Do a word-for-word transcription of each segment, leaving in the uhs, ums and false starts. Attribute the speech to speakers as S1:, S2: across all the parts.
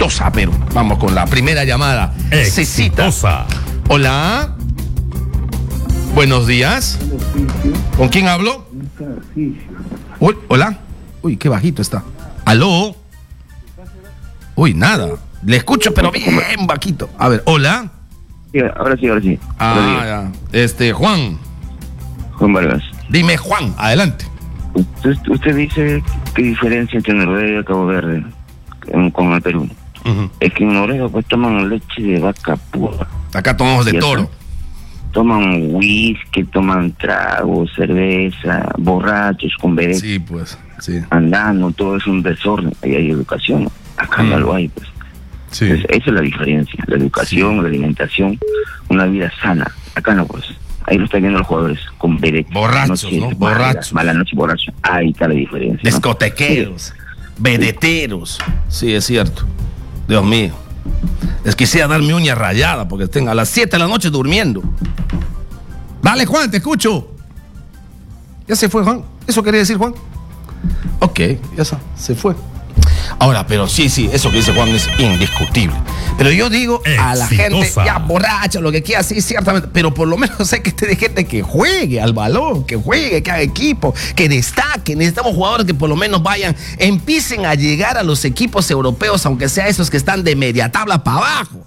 S1: exitosa, pero vamos con la primera llamada. Exitosa. Hola. Buenos días. ¿Con quién hablo? Uy, hola. Uy, qué bajito está. ¿Aló? Uy, nada. Le escucho, pero bien bajito. A ver, hola.
S2: Sí, ahora sí, ahora sí.
S1: Ah, ya. Este, Juan.
S2: Juan Vargas.
S1: Dime, Juan, adelante.
S2: Usted, usted dice qué diferencia entre Noruega y Cabo Verde con, con el Perú. Uh-huh. Es que en Noruega pues toman leche de vaca pura.
S1: Acá tomamos de toro.
S2: Toman whisky, toman tragos, cerveza, borrachos con bebés.
S1: Sí, pues, sí.
S2: Andando, todo es un desorden. Ahí hay educación. Acá mm. no lo hay, pues.
S1: Sí.
S2: Entonces, esa es la diferencia. La educación, sí. La alimentación, una vida sana. Acá no, pues. Ahí lo están viendo los jugadores con bebés.
S1: Borrachos,
S2: noche,
S1: ¿no?
S2: Mala,
S1: Borrachos.
S2: Mala noche, borracho. Ahí está la diferencia.
S1: Discotequeros,
S2: ¿no?
S1: vedeteros. Sí, es cierto. Dios mío. Les quisiera dar mi uña rayada porque estén a las siete de la noche durmiendo. Dale, Juan, te escucho. Ya se fue, Juan. ¿Eso quería decir, Juan? Ok, ya está, se fue. Ahora, pero sí, sí, eso que dice Juan es indiscutible. Pero yo digo a la gente, ya borracha, lo que quiera, sí, ciertamente, pero por lo menos hay que tener gente que juegue al balón, que juegue, que haga equipo, que destaque. Necesitamos jugadores que por lo menos vayan, empiecen a llegar a los equipos europeos, aunque sea esos que están de media tabla para abajo.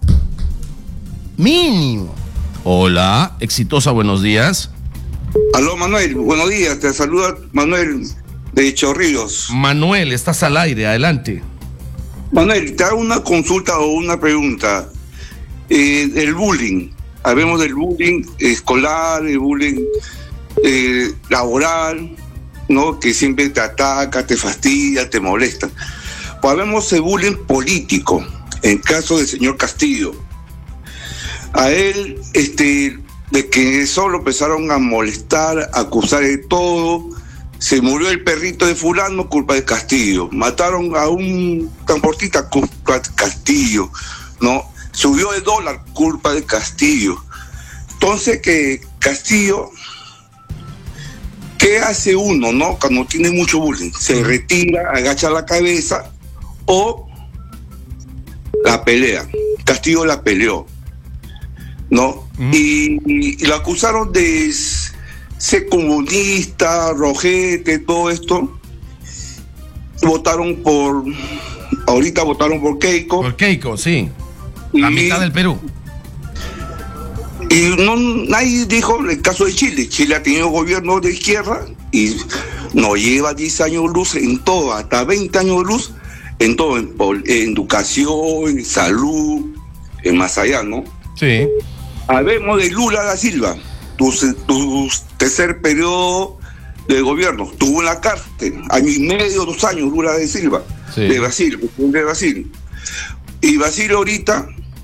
S1: Mínimo. Hola, exitosa, buenos días.
S3: Aló, Manuel, buenos días, te saluda Manuel de Chorrillos.
S1: Manuel, estás al aire, adelante.
S3: Manuel, te hago una consulta o una pregunta. Eh, el bullying, hablemos del bullying escolar, el bullying eh, laboral, ¿no? Que siempre te ataca, te fastidia, te molesta. Pues hablemos de bullying político, en caso del señor Castillo. A él, este, de que solo empezaron a molestar, a acusar de todo. Se murió el perrito de fulano, culpa de Castillo. Mataron a un transportista, culpa de Castillo, ¿no? Subió el dólar, culpa de Castillo. Entonces, que Castillo, ¿qué hace uno, no? Cuando tiene mucho bullying, se retira, agacha la cabeza o la pelea. Castillo la peleó, ¿no? Mm. Y, y lo acusaron de ser comunista, rojete, todo esto. Votaron por, ahorita votaron por Keiko.
S1: Por Keiko, sí. La y, mitad del Perú.
S3: Y no, nadie dijo el caso de Chile. Chile ha tenido gobierno de izquierda y nos lleva diez años luz en todo, hasta veinte años luz en todo, en, en educación, en salud, en más allá, ¿no?
S1: Sí.
S3: Hablemos de Lula da Silva, tu, tu tercer periodo de gobierno, estuvo en la cárcel, año y medio, dos años, Lula da Silva, sí. de Brasil, de Brasil. Y Brasil ahorita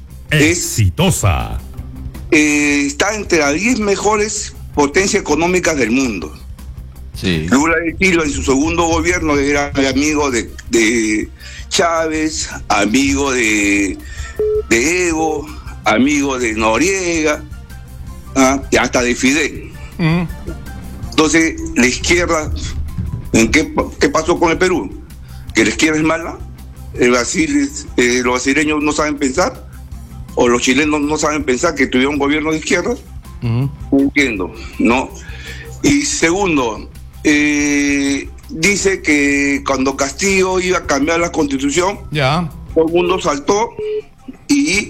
S1: exitosa.
S3: Es, eh, está entre las diez mejores potencias económicas del mundo.
S1: Sí.
S3: Lula da Silva en su segundo gobierno era amigo de, de Chávez, amigo de, de Evo, amigo de Noriega, ¿ah? Y hasta de Fidel. Mm. Entonces, la izquierda, ¿en qué, qué pasó con el Perú? ¿Que la izquierda es mala? ¿El Brasil, eh, ¿Los brasileños no saben pensar? ¿O los chilenos no saben pensar que tuvieron un gobierno de izquierda? Mm. No entiendo, ¿no? Y segundo, eh, dice que cuando Castillo iba a cambiar la constitución,
S1: ya.
S3: todo el mundo saltó y...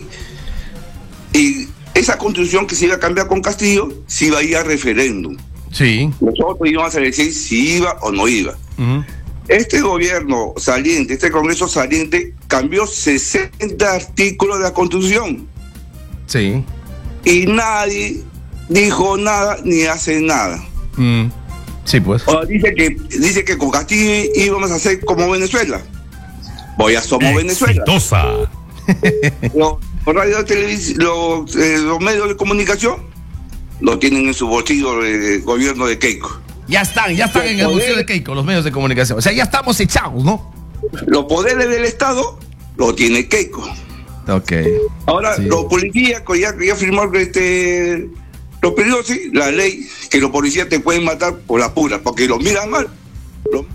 S3: Y esa constitución que se iba a cambiar con Castillo, se iba a ir a referéndum.
S1: Sí.
S3: Nosotros íbamos a decir si iba o no iba. Uh-huh. Este gobierno saliente, este Congreso saliente, cambió sesenta artículos de la Constitución.
S1: Sí.
S3: Y nadie dijo nada ni hace nada.
S1: Mm. Sí, pues.
S3: O dice que, dice que con Castillo íbamos a hacer como Venezuela. Voy a somos
S1: exitosa.
S3: Venezuela. No, Los radio, televisión, los, eh, los medios de comunicación lo tienen en su bolsillo el gobierno de Keiko.
S1: Ya están, ya están en el bolsillo de Keiko, los medios de comunicación. O sea, ya estamos echados, ¿no?
S3: Los poderes del Estado lo tiene Keiko.
S1: Ok.
S3: Ahora, sí. Los policías, ya, ya firmaron este, los periódicos, sí, la ley, que los policías te pueden matar por la pura, porque los miran mal. Los,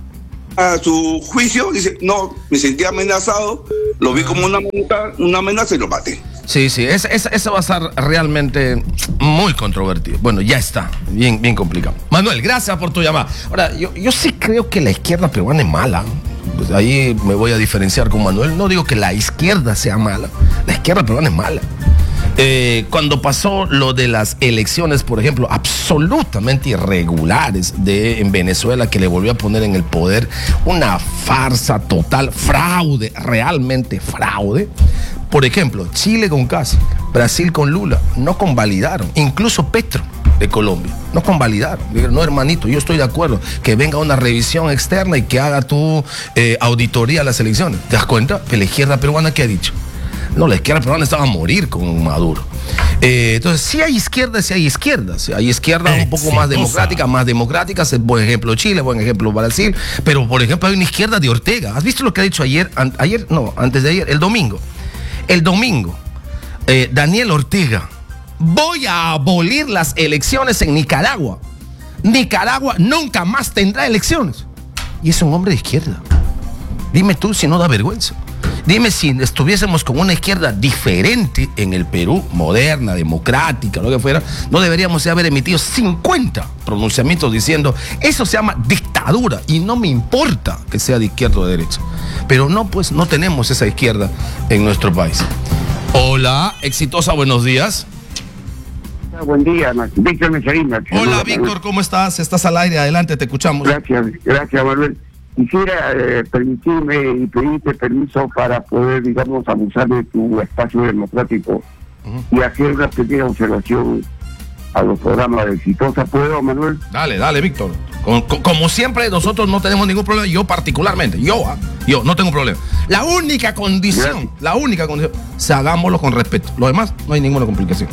S3: a su juicio, dice, no, me sentí amenazado, lo vi como una amenaza, una amenaza y lo maté.
S1: Sí, sí, esa, esa, esa va a ser realmente muy controvertido. Bueno, ya está, bien, bien complicado. Manuel, gracias por tu llamada. Ahora, yo, yo sí creo que la izquierda peruana es mala. Pues ahí me voy a diferenciar con Manuel. No digo que la izquierda sea mala, la izquierda peruana es mala. Eh, cuando pasó lo de las elecciones, por ejemplo, absolutamente irregulares de, en Venezuela, que le volvió a poner en el poder una farsa total, fraude, realmente fraude. Por ejemplo, Chile con Casi, Brasil con Lula, no convalidaron. Incluso Petro de Colombia, no convalidaron. Dijeron, no, hermanito, yo estoy de acuerdo que venga una revisión externa y que haga tu eh, auditoría a las elecciones. ¿Te das cuenta? Que la izquierda peruana, ¿qué ha dicho? No, la izquierda peruana estaba a morir con Maduro. Eh, entonces, sí hay izquierda, sí hay izquierda. Sí hay izquierda un poco más democrática, más democráticas. Buen ejemplo Chile, buen ejemplo Brasil. Pero, por ejemplo, hay una izquierda de Ortega. ¿Has visto lo que ha dicho ayer? An- ayer, no, antes de ayer, el domingo. El domingo, eh, Daniel Ortega, voy a abolir las elecciones en Nicaragua. Nicaragua nunca más tendrá elecciones. Y es un hombre de izquierda. Dime tú si no da vergüenza. Dime si estuviésemos con una izquierda diferente en el Perú, moderna, democrática, lo que fuera, no deberíamos haber emitido cincuenta pronunciamientos diciendo, eso se llama dictadura y no me importa que sea de izquierda o de derecha. Pero no, pues no tenemos esa izquierda en nuestro país. Hola, Exitosa, buenos días.
S4: Buen día, Víctor Mecherina.
S1: Hola, Víctor, ¿cómo estás? Estás al aire, adelante, te escuchamos.
S4: Gracias, gracias, Manuel. Quisiera eh, permitirme y pedirte permiso para poder, digamos, abusar de tu espacio democrático uh-huh. y hacer una pequeña observación a los programas de Exitosa. ¿Puedo, Manuel?
S1: Dale, dale, Víctor. Como, como siempre, nosotros no tenemos ningún problema, yo particularmente, yo, ¿eh? yo no tengo problema. La única condición, Gracias. la única condición, es hagámoslo con respeto. Lo demás, no hay ninguna complicación.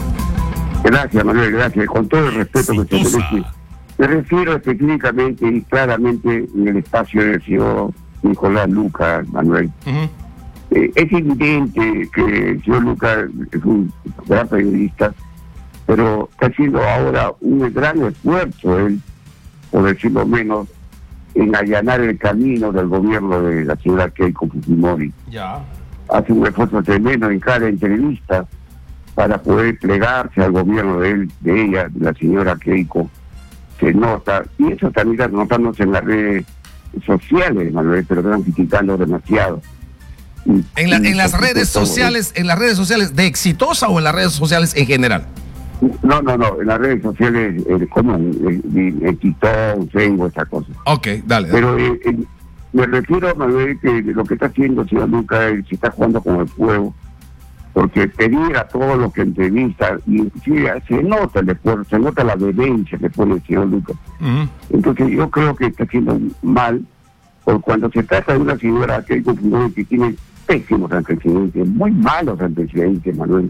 S4: Gracias, Manuel, gracias. Con todo el respeto que se merece. Me refiero específicamente y claramente en el espacio del señor Nicolás Lucas, Manuel. Uh-huh. Eh, es evidente que el señor Lucas es un gran periodista, pero está haciendo ahora un gran esfuerzo, él, por decirlo menos, en allanar el camino del gobierno de la señora Keiko Fujimori.
S1: Ya.
S4: Hace un esfuerzo tremendo en cada entrevista para poder plegarse al gobierno de él, de ella, de la señora Keiko. Se nota, y eso también está notándose en las redes sociales, Manuel, pero están criticando demasiado.
S1: Y, en, la, en las redes sociales, en las redes sociales de Exitosa o en las redes sociales en general.
S4: No, no, no, en las redes sociales eh, como en TikTok, Facebook, esa cosa.
S1: Ok, dale. dale.
S4: Pero eh, eh, me refiero, Manuel, que lo que está haciendo el señor Lucas, se está jugando con el fuego, porque pedir a todos los que entrevistan, y sí, se nota el esfuerzo, se nota la vehemencia que pone el señor Lucas. Uh-huh. Entonces yo creo que está haciendo mal, porque cuando se trata de una señora que, que tiene pésimos antecedentes, muy malos antecedentes, Manuel,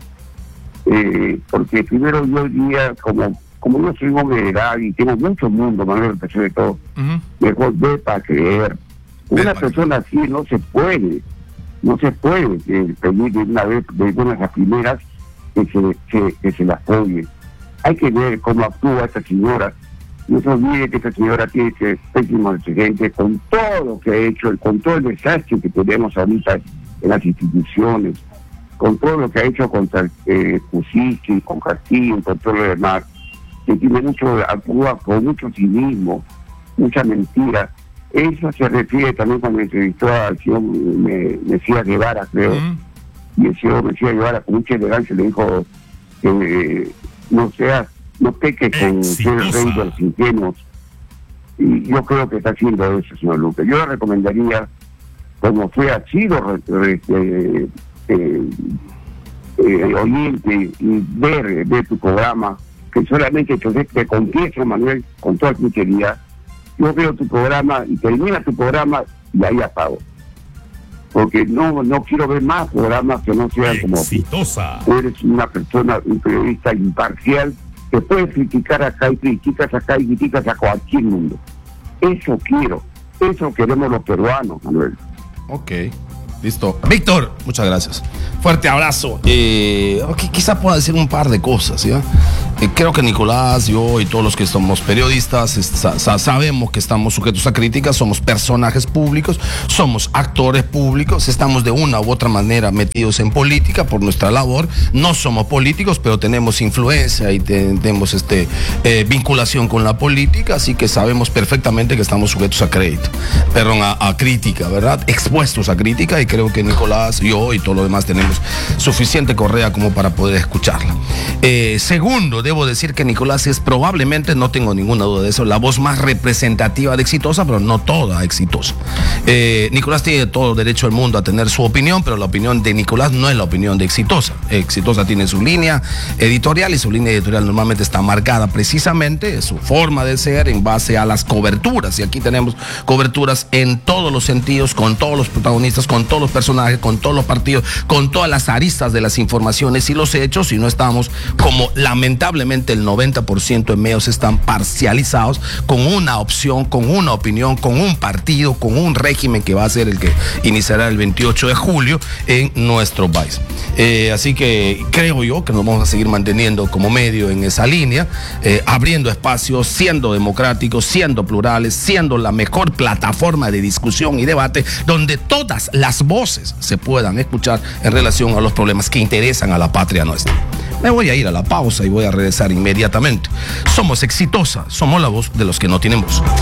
S4: eh, porque primero yo diría, como como yo soy un hombre de edad y tengo mucho mundo, Manuel, a pesar de todo, uh-huh. mejor ve para creer. Una persona así no se puede. No se puede eh, pedir de una vez, de buenas a primeras, que se, que, que se la apoye. Hay que ver cómo actúa esta señora. No se olvide que esta señora tiene ese pésimo antecedente con todo lo que ha hecho, con todo el desastre que tenemos ahorita en las instituciones, con todo lo que ha hecho contra eh, Cusichi, con Castillo, con todo lo demás, que tiene mucho, actúa con mucho cinismo, mucha mentira. Eso se refiere también cuando entrevistó al señor Mesías Guevara, creo. Uh-huh. Y el señor Mesías Guevara con mucha elegancia le dijo que eh, no seas, no peques con ser el rey de los ingenuos. Y yo creo que está haciendo eso, señor Lucas. Yo le recomendaría, como fue ha sido re, re, eh, eh, eh, oyente y ver, ver tu programa, que solamente te, te confieso, Manuel, con toda sinceridad, yo veo tu programa y termina tu programa y ahí apago. Porque no no quiero ver más programas que no sean como Exitosa. Tú eres una persona, un periodista imparcial, que puedes criticar acá y criticas acá y criticas a cualquier mundo. Eso quiero, eso queremos los peruanos, Manuel.
S1: Ok. Listo. Víctor, muchas gracias. Fuerte abrazo. Eh, okay, quizá pueda decir un par de cosas, ¿ya? Eh, creo que Nicolás, yo y todos los que somos periodistas sa sa sabemos que estamos sujetos a críticas, somos personajes públicos, somos actores públicos, estamos de una u otra manera metidos en política por nuestra labor. No somos políticos, pero tenemos influencia y te tenemos este, eh, vinculación con la política, así que sabemos perfectamente que estamos sujetos a crédito, perdón, a, a crítica, ¿verdad? Expuestos a crítica, y creo que Nicolás, yo y todo lo demás tenemos suficiente correa como para poder escucharla. Eh, segundo, debo decir que Nicolás es probablemente, no tengo ninguna duda de eso, la voz más representativa de Exitosa, pero no toda Exitosa. Eh, Nicolás tiene todo derecho del mundo a tener su opinión, pero la opinión de Nicolás no es la opinión de Exitosa. Exitosa tiene su línea editorial, y su línea editorial normalmente está marcada precisamente, su forma de ser, en base a las coberturas, y aquí tenemos coberturas en todos los sentidos, con todos los protagonistas, con todos los personajes, con todos los partidos, con todas las aristas de las informaciones y los hechos, y no estamos, como lamentablemente el noventa por ciento de medios están parcializados, con una opción, con una opinión, con un partido, con un régimen que va a ser el que iniciará el veintiocho de julio en nuestro país. Eh, así que creo yo que nos vamos a seguir manteniendo como medio en esa línea, eh, abriendo espacios, siendo democráticos, siendo plurales, siendo la mejor plataforma de discusión y debate donde todas las voces se puedan escuchar en relación a los problemas que interesan a la patria nuestra. Me voy a ir a la pausa y voy a regresar inmediatamente. Somos Exitosa, somos la voz de los que no tienen voz.